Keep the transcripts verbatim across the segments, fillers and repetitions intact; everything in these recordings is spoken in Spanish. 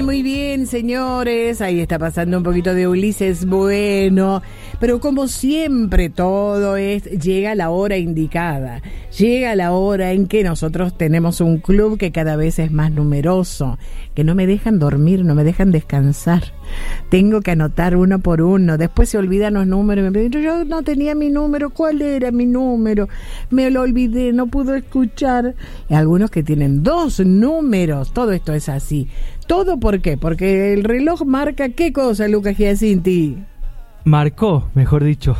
Muy bien, señores, ahí está pasando un poquito de Ulises Bueno, pero como siempre todo es, llega la hora indicada, llega la hora en que nosotros tenemos un club que cada vez es más numeroso, que no me dejan dormir, no me dejan descansar, tengo que anotar uno por uno, después se olvidan los números, me dicen, yo no tenía mi número, ¿cuál era mi número? Me lo olvidé, no puedo escuchar, y algunos que tienen dos números, todo esto es así. ¿Todo por qué? Porque el reloj marca ¿qué cosa, Lucas Giacinti? Marcó, mejor dicho.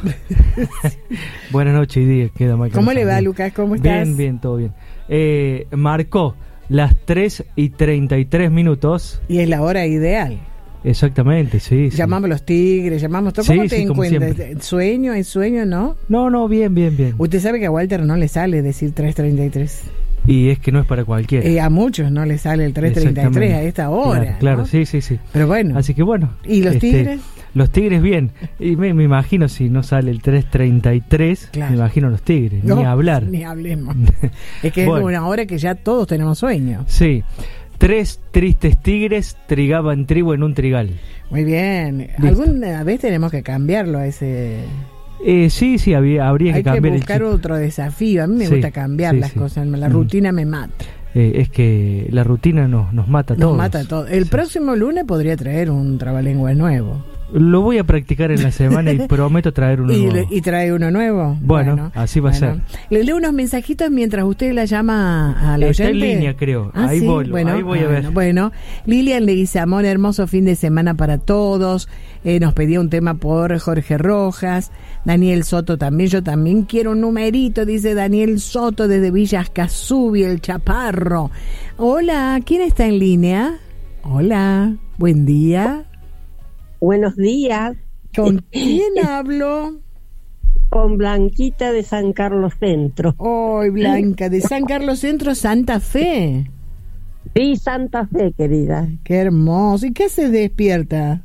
Buenas noches y días. Queda mal. ¿Cómo le va, bien. Lucas? ¿Cómo estás? Bien, bien, todo bien. Eh, marcó las tres y treinta y tres minutos. Y es la hora ideal. Exactamente, sí. Llamamos sí. los tigres, llamamos todo. ¿Cómo sí, te sí, encuentras? ¿Sueño? ¿Es sueño, no? No, no, bien, bien, bien. Usted sabe que a Walter no le sale decir tres treinta y tres. Y es que no es para cualquiera. Eh, a muchos no le sale el tres treinta y tres a esta hora. Claro, claro, ¿no? sí, sí, sí. Pero bueno. Así que bueno. ¿Y los este, tigres? Los tigres bien. Y me, me imagino si no sale el tres treinta y tres, claro. Me imagino los tigres. No, ni hablar. Ni hablemos. Es que bueno. Es una hora que ya todos tenemos sueño. Sí. Tres tristes tigres trigaban trigo en un trigal. Muy bien. Listo. ¿Alguna vez tenemos que cambiarlo a ese...? Eh, sí, sí, había, habría Hay que cambiar que buscar el otro desafío. A mí me sí, gusta cambiar sí, las sí. cosas. La rutina mm. me mata. Eh, es que la rutina nos, nos mata a todos. Nos mata a todos. El sí. próximo lunes podría traer un trabalengua nuevo. Lo voy a practicar en la semana y prometo traer uno ¿Y, nuevo. ¿Y trae uno nuevo? Bueno, bueno así va bueno. a ser. Le leo unos mensajitos mientras usted la llama a la Está oyente. en línea, creo. ¿Ah, ahí, sí? voy, bueno, ahí voy a bueno, ver. Bueno, Lilian le dice, amor, hermoso fin de semana para todos. Eh, nos pedía un tema por Jorge Rojas. Daniel Soto también. Yo también quiero un numerito, dice Daniel Soto desde Villas Casubi, el Chaparro. Hola, ¿quién está en línea? Hola, buen día. Buenos días. ¿Con quién hablo? Con Blanquita de San Carlos Centro. Ay, oh, Blanca, de San Carlos Centro, Santa Fe. Sí, Santa Fe, querida. Qué hermoso. ¿Y qué se despierta?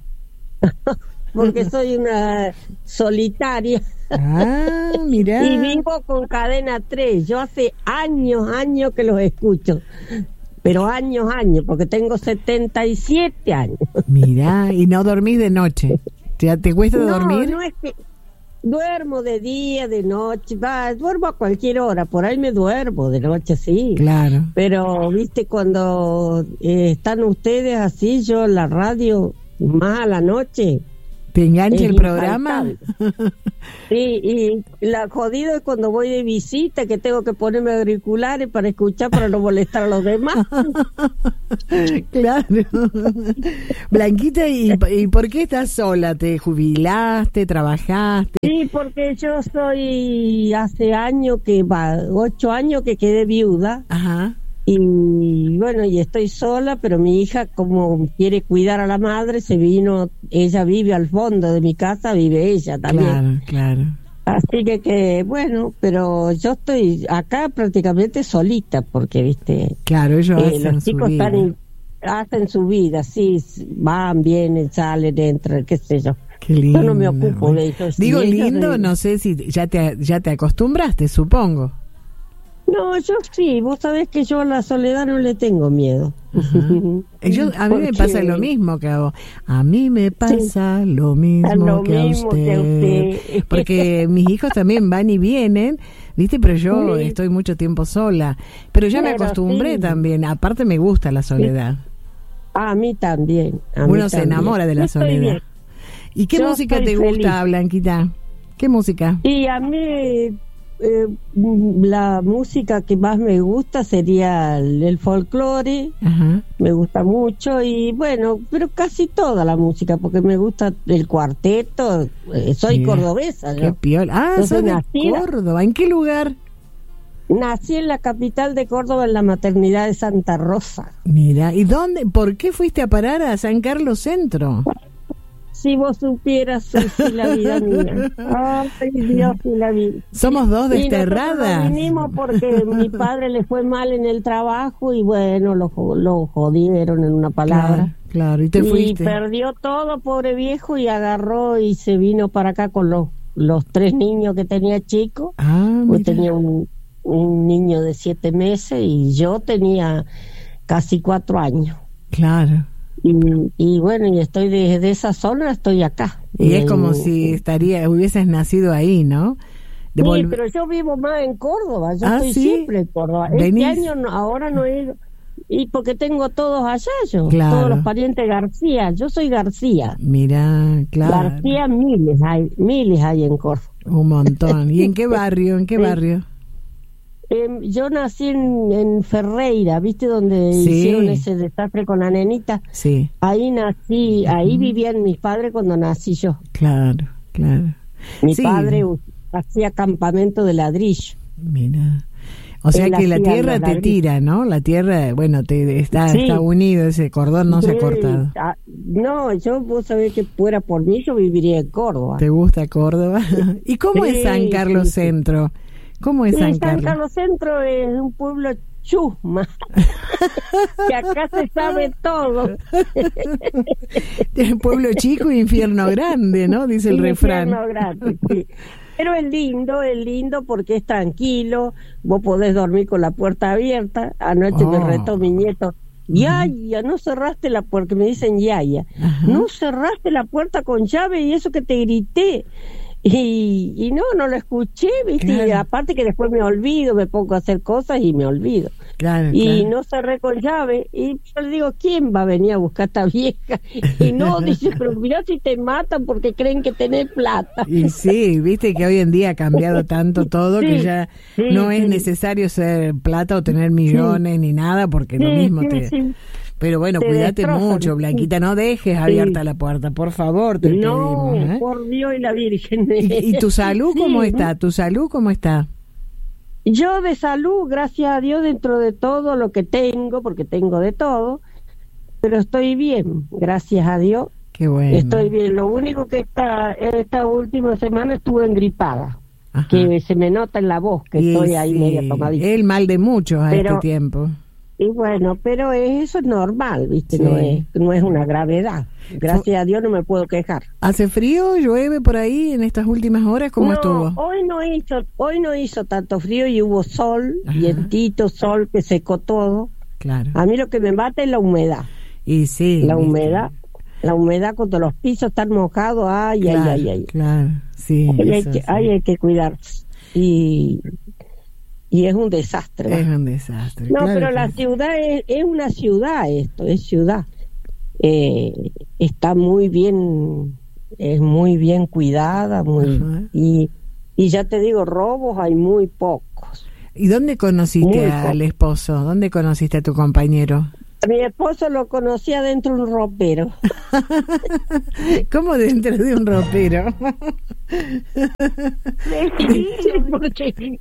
Porque soy una solitaria. Ah, mirá. Y vivo con Cadena tres. Yo hace años, años que los escucho. Pero años, años, porque tengo setenta y siete años. Mirá, ¿y no dormís de noche? ¿Te, te cuesta no, dormir? No, es que duermo de día, de noche, va, duermo a cualquier hora, por ahí me duermo, de noche sí. Claro. Pero, viste, cuando eh, están ustedes así, yo en la radio, más a la noche... ¿Te engancha el programa? Sí, y la jodida es cuando voy de visita, que tengo que ponerme auriculares para escuchar, para no molestar a los demás. Claro. Blanquita, ¿y, ¿y por qué estás sola? ¿Te jubilaste, trabajaste? Sí, porque yo soy, hace años que, va, ocho años que quedé viuda. Ajá. Y bueno, y estoy sola, pero mi hija, como quiere cuidar a la madre, se vino, ella vive al fondo de mi casa, vive ella también. Claro, claro. Así que, que bueno, pero yo estoy acá prácticamente solita, porque, viste, claro, ellos eh, hacen los chicos su vida. Están en, hacen su vida, sí, van, vienen, salen, entran, qué sé yo. Qué lindo. Yo no me ocupo de ellos. Digo de ellos, lindo, de... no sé si ya te, ya te acostumbraste, supongo. No, yo sí, vos sabés que yo a la soledad no le tengo miedo. Yo, a mí me pasa lo mismo que a vos. A mí me pasa sí. lo mismo, lo que, mismo a usted. que a usted. Porque mis hijos también van y vienen, ¿viste? Pero yo sí. estoy mucho tiempo sola. Pero ya Pero me acostumbré sí. también. Aparte me gusta la soledad. A mí también. A Uno mí se también. enamora de la Estoy soledad. Bien. ¿Y qué yo música te feliz. gusta, Blanquita? ¿Qué música? Y a mí... Eh, la música que más me gusta sería el, el folclore. Ajá. Me gusta mucho y bueno, pero casi toda la música, porque me gusta el cuarteto. Eh, soy Mira, cordobesa. Qué piola. Ah, sos de Córdoba. ¿En qué lugar? Nací en la capital de Córdoba, en la maternidad de Santa Rosa. Mira, ¿y dónde? ¿Por qué fuiste a parar a San Carlos Centro? Si vos supieras, sí, la vida mía. Ay, Dios, y la vida. Somos dos desterradas. Sí, vinimos porque mi padre le fue mal en el trabajo y bueno, lo, lo jodieron en una palabra. Claro, claro, y te fuiste. Y perdió todo, pobre viejo, y agarró y se vino para acá con los, los tres niños que tenía chico. Ah, pues tenía un, un niño de siete meses y yo tenía casi cuatro años. Claro. Y, y bueno, y estoy desde de esa zona, estoy acá. Y es en, como si estaría, hubieses nacido ahí, ¿no? Sí, vol- pero yo vivo más en Córdoba, yo ah, estoy ¿sí? siempre en Córdoba. ¿Venís? Este año no, ahora no he ido, y porque tengo todos allá yo, Claro. todos los parientes García, yo soy García. Mirá, claro. García miles hay, miles hay en Córdoba. Un montón. ¿Y en qué barrio? ¿En qué Sí. barrio? Eh, yo nací en, en Ferreira, ¿viste? Donde Sí. hicieron ese desastre con la nenita. Sí, Ahí nací, ahí vivían mis padres cuando nací yo. claro, claro. Mi Sí. padre u- hacía campamento de ladrillo. Mira. O sea Él que la hacía tierra los te ladrillos. tira, ¿no? La tierra, bueno, te está, Sí. está unido, ese cordón no se ha Sí, cortado. ah, no, yo vos sabés que fuera por mí yo viviría en Córdoba. ¿Te gusta Córdoba? ¿Y cómo Sí, es San Carlos sí, sí. Centro? ¿Cómo es Sí, San San Carlos? Carlos Centro es un pueblo chusma, que acá se sabe todo. Pueblo chico, infierno grande, ¿no? Dice el Sí, refrán. infierno grande, sí. Pero es lindo, es lindo porque es tranquilo, vos podés dormir con la puerta abierta. Anoche Oh. me retó mi nieto, Yaya, no cerraste la puerta, me dicen Yaya, Ajá. no cerraste la puerta con llave y eso que te grité. Y, y no, no lo escuché, ¿viste? Claro. Y aparte que después me olvido, me pongo a hacer cosas y me olvido. Claro, Y claro. no cerré con llave. Y yo le digo, ¿quién va a venir a buscar a esta vieja? Y no, dice, pero mirá si te matan porque creen que tenés plata. Y sí, viste que hoy en día ha cambiado tanto todo Sí, que ya sí, no es sí. necesario ser plata o tener millones ni nada porque lo Sí, mismo sí, te... sí. Pero bueno, Te cuídate destrozan, mucho, sí. Blanquita, no dejes abierta la puerta, por favor, te No, pedimos. ¿eh? por Dios y la Virgen. ¿Y, y tu salud Sí. cómo está? ¿Tu salud cómo está? Yo de salud, gracias a Dios, dentro de todo lo que tengo, porque tengo de todo, pero estoy bien, gracias a Dios. Qué bueno. Estoy bien. Lo único que esta, esta última semana estuve engripada, Ajá. que se me nota en la voz, que Y estoy ahí sí, media tomadita. el mal de muchos a Pero- este tiempo. Y bueno, pero eso es normal, ¿viste? Sí. No es, no es una gravedad. Gracias a Dios no me puedo quejar. ¿Hace frío? ¿Llueve por ahí en estas últimas horas? ¿Cómo no, estuvo? hoy no hizo, hoy no hizo tanto frío y hubo sol, Ajá. vientito, sol que secó todo. Claro. A mí lo que me mata es la humedad. Y sí. La viste. humedad, la humedad cuando los pisos están mojados, ay, Claro, ay, ay, ay. claro, sí. Ahí hay eso que, sí. ahí hay que cuidarse. Y, y es un desastre. ¿va? Es un desastre. No, claro pero que la sí. ciudad es, es una ciudad esto, es ciudad. Eh, está muy bien, es muy bien cuidada, muy Ajá. y, y ya te digo, robos hay muy pocos. ¿Y dónde conociste Muy al poco. esposo? ¿Dónde conociste a tu compañero? A mi esposo lo conocía dentro de un ropero. ¿Cómo dentro de un ropero? Sí, porque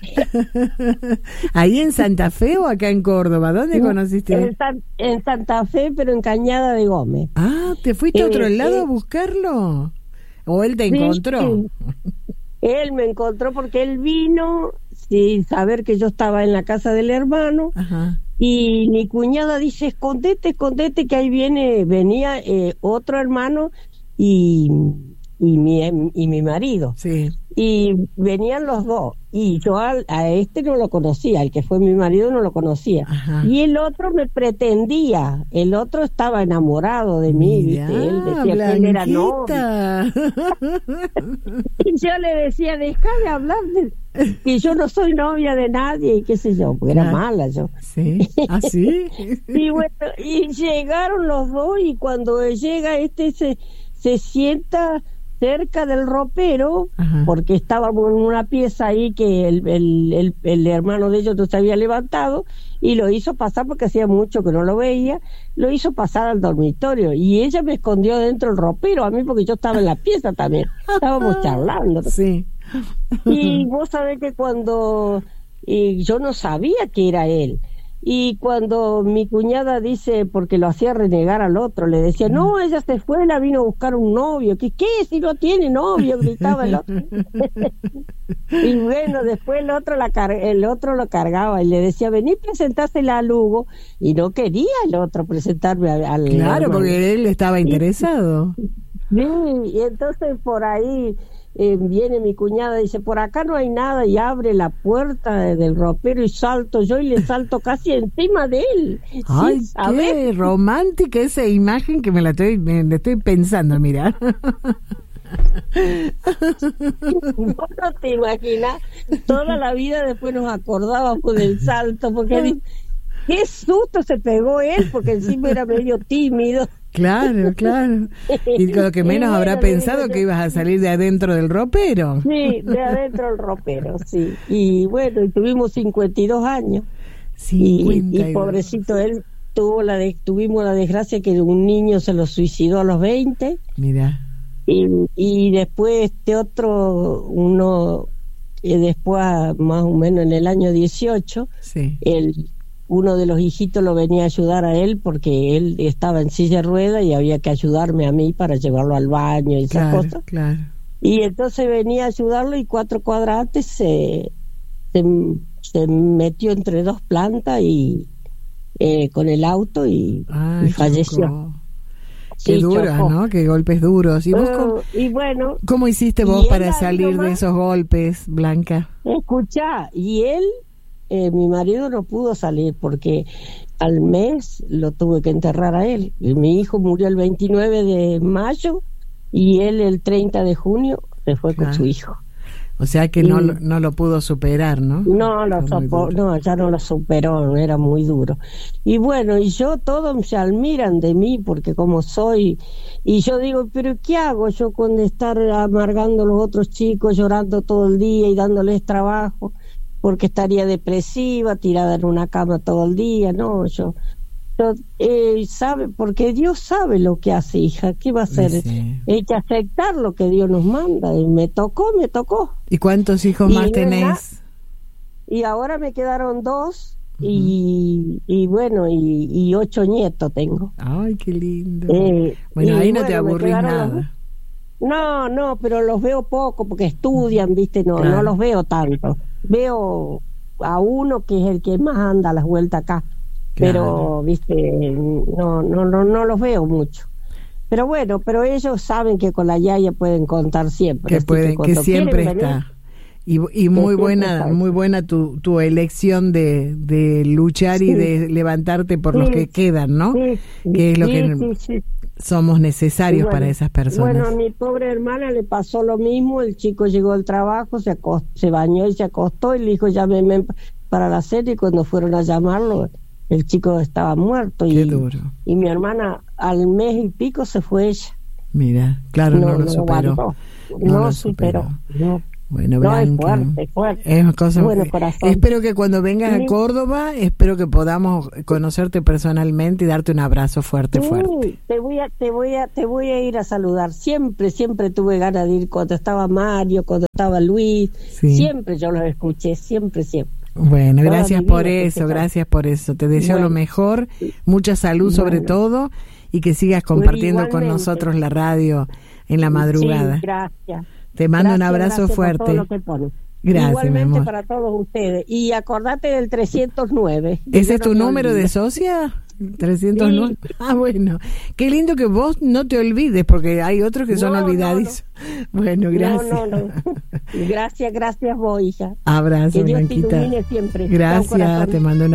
¿Ahí en Santa Fe o acá en Córdoba? ¿Dónde conociste? en, San- en Santa Fe, pero en Cañada de Gómez. Ah, ¿te fuiste a Eh, otro lado eh. a buscarlo? ¿O él te Sí, encontró? sí. Él me encontró porque él vino sin saber que yo estaba en la casa del hermano. Ajá. Y mi cuñada dice, escondete, escondete, que ahí viene, venía eh, otro hermano y, y, mi, y mi marido. Sí. Y venían los dos. Y yo al, a este no lo conocía, el que fue mi marido no lo conocía. Ajá. Y el otro me pretendía, el otro estaba enamorado de mí, Mirá, ¿viste? Él decía que él era novio. Blanquita. Y yo le decía, deja de hablar de que yo no soy novia de nadie y qué sé yo, porque era Claro. mala yo. Sí, ¿así? Y bueno, y llegaron los dos y cuando llega este se, se sienta cerca del ropero, Ajá. porque estábamos en una pieza ahí que el, el, el, el hermano de ellos no se había levantado y lo hizo pasar porque hacía mucho que no lo veía, lo hizo pasar al dormitorio y ella me escondió dentro del ropero a mí porque yo estaba en la pieza también, estábamos charlando. Sí. Y vos sabés que cuando y yo no sabía que era él. Y cuando mi cuñada dice, porque lo hacía renegar al otro, le decía, no, ella se fue, la vino a buscar un novio. ¿Qué, qué si no tiene novio? Gritaba el otro. Y bueno, después el otro, la car el otro lo cargaba y le decía, vení, presentásela a Lugo. Y no quería el otro presentarme a- al Claro, hermano. porque él estaba interesado. Sí, y entonces por ahí eh, viene mi cuñada y dice, por acá no hay nada, y abre la puerta de, del ropero y salto yo y le salto casi encima de él. Ay, ¿sí, qué romántica esa imagen que me la estoy, me la estoy pensando, mira. Vos no te imaginas, toda la vida después nos acordábamos del salto, porque qué susto se pegó él, porque encima era medio tímido. Claro, claro. Y lo que menos bueno, habrá pensado digo, que ibas a salir de adentro del ropero. Sí, de adentro del ropero, sí. Y bueno, y tuvimos cincuenta y dos años. cincuenta y dos. Y, y pobrecito él, tuvo la de, tuvimos la desgracia que un niño se lo suicidó a los veinte. Mira. Y, y después este otro, uno, y después más o menos en el año dieciocho, sí. el, uno de los hijitos lo venía a ayudar a él porque él estaba en silla de ruedas y había que ayudarme a mí para llevarlo al baño y esas claro, cosas. Claro. Y entonces venía a ayudarlo y cuatro cuadrantes se, se, se metió entre dos plantas y eh, con el auto y, Ay, y falleció. Chocó. Qué sí, duras, chocó. ¿No? Qué golpes duros. ¿Y vos cómo, uh, y bueno, cómo hiciste vos para salir de esos golpes, Blanca? Escuchá, y él, eh, mi marido no pudo salir porque al mes lo tuve que enterrar a él. Y mi hijo murió el veintinueve de mayo y él el treinta de junio se fue claro. con su hijo. O sea que y, no, no lo pudo superar, ¿no? No, lo sopo, no, ya no lo superó, era muy duro. Y bueno, y yo, todos se admiran de mí porque como soy, y yo digo, pero ¿qué hago yo con estar amargando a los otros chicos, llorando todo el día y dándoles trabajo? Porque estaría depresiva, tirada en una cama todo el día, no, yo... Eh, sabe, porque Dios sabe lo que hace, hija. ¿Qué va a hacer? Sí. Hay que aceptar lo que Dios nos manda. Y me tocó, me tocó. ¿Y cuántos hijos y más tenés? Y ahora me quedaron dos. Uh-huh. y, y bueno, y, y ocho nietos tengo. Ay, qué lindo. Eh, bueno, ahí no bueno, te aburrís nada. Los... No, no, pero los veo poco porque estudian, ¿viste? No, claro. no los veo tanto. Veo a uno que es el que más anda a las vueltas acá. Pero, claro. viste, no, no, no, no los veo mucho. Pero bueno, pero ellos saben que con la yaya pueden contar siempre. Que pueden, que, que siempre está. Y, y muy buena, está. muy buena tu, tu elección de, de luchar sí. y de levantarte por sí. los que quedan, ¿no? Sí. Que es lo sí, que sí, sí. somos necesarios bueno, para esas personas. Bueno, a mi pobre hermana le pasó lo mismo. El chico llegó al trabajo, se acostó, se bañó y se acostó y le dijo, llámeme para la cena, y cuando fueron a llamarlo... El chico estaba muerto. Qué y, duro. y mi hermana al mes y pico se fue ella. Mira, claro, no, no lo no superó. No, no lo superó. No. Bueno, no, Blanca, es fuerte, es fuerte. Es cosa bueno, que, espero que cuando vengas sí. a Córdoba, espero que podamos conocerte personalmente y darte un abrazo fuerte, sí, fuerte. Te voy a, te voy a, te voy a ir a saludar. Siempre, siempre tuve ganas de ir cuando estaba Mario, cuando estaba Luis. Sí. Siempre yo los escuché, siempre, siempre. Bueno, gracias por eso, gracias por eso. Te deseo bueno, lo mejor, mucha salud bueno. sobre todo, y que sigas compartiendo bueno, con nosotros la radio en la madrugada. Sí, gracias. Te mando gracias, un abrazo fuerte. Por todo lo que pones. Gracias, igualmente para todos ustedes. Y acordate del trescientos nueve. ¿Ese es tu número de socia? trescientos nueve. Sí. Ah, bueno. Qué lindo que vos no te olvides, porque hay otros que no, son olvidadizos. No, no. Bueno, gracias. No, no, no. Gracias, gracias vos, hija. Abrazo, que Dios Blanquita. te ilumine siempre. Gracias, te mando una